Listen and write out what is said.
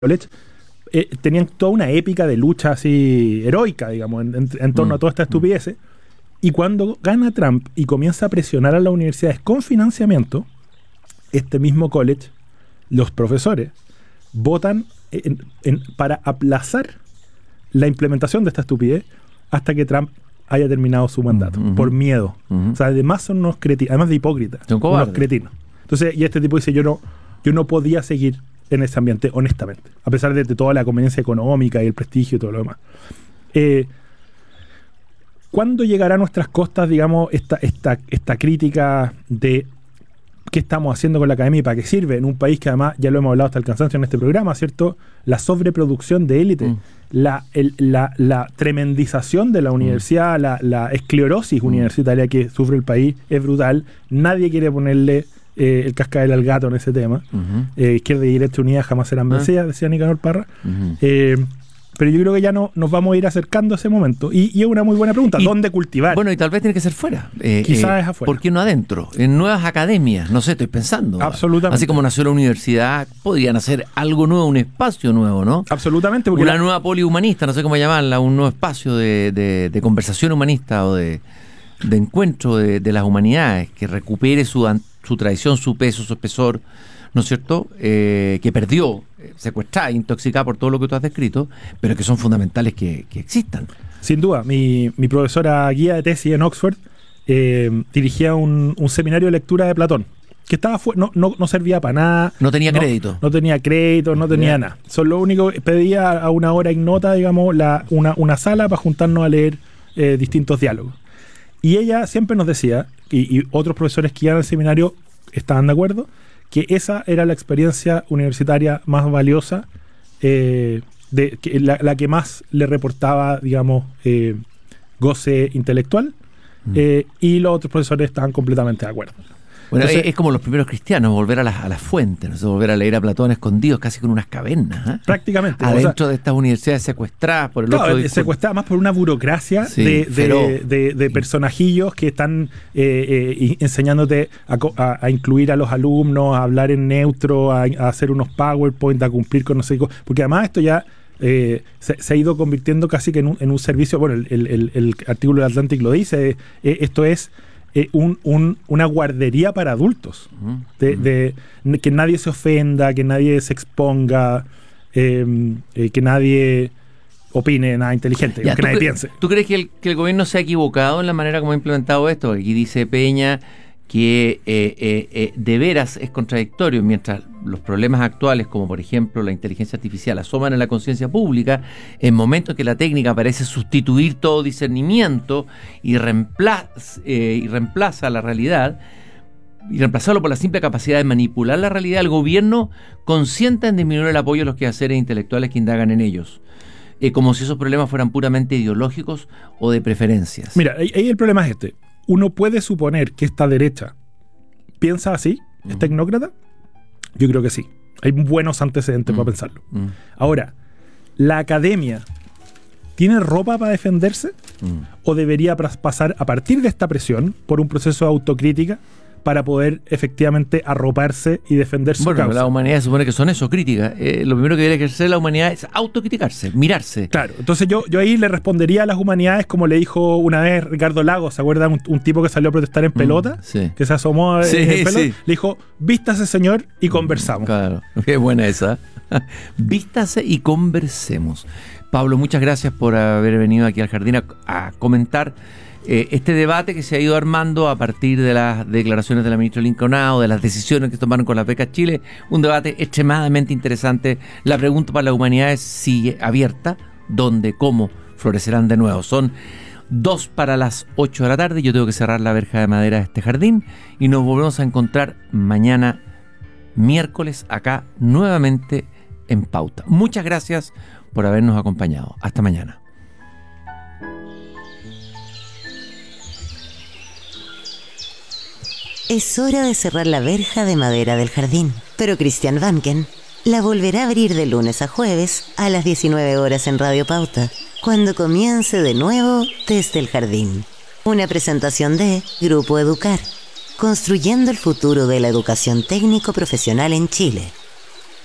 College, tenían toda una épica de lucha así heroica, digamos, en torno a toda esta estupidez. Y cuando gana Trump y comienza a presionar a las universidades con financiamiento, este mismo college, los profesores, votan para aplazar la implementación de esta estupidez hasta que Trump haya terminado su mandato, por miedo. O sea, además son unos cretinos, además de hipócritas, unos cretinos. Entonces, y este tipo dice, yo no podía seguir en ese ambiente, honestamente, a pesar de toda la conveniencia económica y el prestigio y todo lo demás. ¿Cuándo llegará a nuestras costas, digamos, esta crítica de qué estamos haciendo con la academia y para qué sirve en un país que además, ya lo hemos hablado hasta el cansancio en este programa, ¿cierto? La sobreproducción de élite, la tremendización de la universidad, la esclerosis universitaria que sufre el país es brutal. Nadie quiere ponerle el cascabel al gato en ese tema. Izquierda y derecha unidas jamás serán vencidas, decía Nicanor Parra. Pero yo creo que ya nos vamos a ir acercando a ese momento. Y es una muy buena pregunta. ¿Dónde cultivar? Bueno, y tal vez tiene que ser fuera. Quizás es afuera. ¿Por qué no adentro? En nuevas academias. No sé, estoy pensando. Absolutamente. Así como nació la universidad, podrían hacer algo nuevo, un espacio nuevo, ¿no? Absolutamente. Una nueva polihumanista, no sé cómo llamarla, un nuevo espacio de conversación humanista o de encuentro de las humanidades, que recupere su tradición, su peso, su espesor, ¿no es cierto? Que perdió, secuestrada, intoxicada por todo lo que tú has descrito, pero que son fundamentales que existan. Sin duda. Mi profesora guía de tesis en Oxford dirigía un seminario de lectura de Platón, que estaba no servía para nada. No tenía crédito. No tenía crédito, no tenía nada. Solo lo único que pedía a una hora ignota, digamos, una sala para juntarnos a leer distintos diálogos. Y ella siempre nos decía, y otros profesores que iban al seminario estaban de acuerdo, que esa era la experiencia universitaria más valiosa, la que más le reportaba, digamos, goce intelectual, y los otros profesores estaban completamente de acuerdo. Bueno, entonces, es como los primeros cristianos, volver a las fuentes, ¿no? Volver a leer a Platón escondidos, casi con unas cavernas. Prácticamente. Adentro de estas universidades secuestradas por el otro discurso. Secuestradas más por una burocracia de personajillos que están enseñándote a incluir a los alumnos, a hablar en neutro, a hacer unos PowerPoint, a cumplir con no sé qué. Porque además esto ya se ha ido convirtiendo casi que en un servicio. Bueno, el artículo de Atlantic lo dice. Esto es una guardería para adultos, que nadie se ofenda, que nadie se exponga, que nadie opine nada inteligente, que nadie piense. ¿Tú crees que el gobierno se ha equivocado en la manera como ha implementado esto? Aquí dice Peña que de veras es contradictorio, mientras los problemas actuales, como por ejemplo la inteligencia artificial, asoman en la conciencia pública, en momentos que la técnica parece sustituir todo discernimiento y reemplaza la realidad, y reemplazarlo por la simple capacidad de manipular la realidad, el gobierno consienta en disminuir el apoyo a los quehaceres intelectuales que indagan en ellos, como si esos problemas fueran puramente ideológicos o de preferencias. Mira, ahí el problema es este. Uno puede suponer que esta derecha piensa así, es tecnócrata. Yo creo que sí. Hay buenos antecedentes para pensarlo. Ahora, ¿la academia tiene ropa para defenderse? ¿O debería pasar a partir de esta presión por un proceso de autocrítica para poder efectivamente arroparse y defender su causa? La humanidad se supone que son eso, críticas. Lo primero que debería hacer la humanidad es autocriticarse, mirarse. Claro, entonces yo ahí le respondería a las humanidades como le dijo una vez Ricardo Lagos, ¿se acuerdan? Un tipo que salió a protestar en pelota, que se asomó en pelota, le dijo, vístase señor y conversamos. Claro, qué buena esa. Vístase y conversemos. Pablo, muchas gracias por haber venido aquí al Jardín a comentar este debate que se ha ido armando a partir de las declaraciones de la ministra Lincolnado, de las decisiones que tomaron con las becas Chile. Un debate extremadamente interesante. La pregunta para la humanidad sigue abierta. ¿Dónde, cómo florecerán de nuevo? Son 2 para las 8 de la tarde. Yo tengo que cerrar la verja de madera de este jardín y nos volvemos a encontrar mañana miércoles acá nuevamente en Pauta. Muchas gracias por habernos acompañado. Hasta mañana. Es hora de cerrar la verja de madera del jardín, pero Christian Vanken la volverá a abrir de lunes a jueves a las 19 horas en Radio Pauta, cuando comience de nuevo Desde el Jardín. Una presentación de Grupo Educar, construyendo el futuro de la educación técnico-profesional en Chile.